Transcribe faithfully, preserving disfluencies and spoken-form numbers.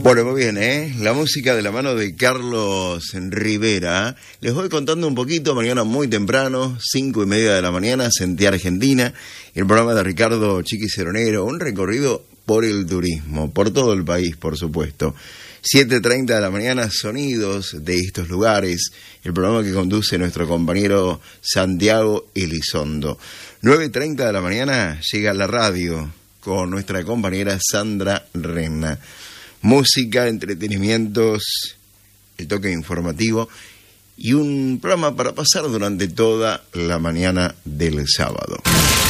Bueno, muy bien, ¿eh? La música de la mano de Carlos Rivera. Les voy contando un poquito, mañana muy temprano, cinco y media de la mañana, Senté Argentina, el programa de Ricardo Chiqui Ceronero, un recorrido por el turismo, por todo el país, por supuesto. siete treinta de la mañana, Sonidos de estos lugares, el programa que conduce nuestro compañero Santiago Elizondo. nueve treinta de la mañana llega la radio con nuestra compañera Sandra Renna. Música, entretenimientos, el toque informativo y un programa para pasar durante toda la mañana del sábado.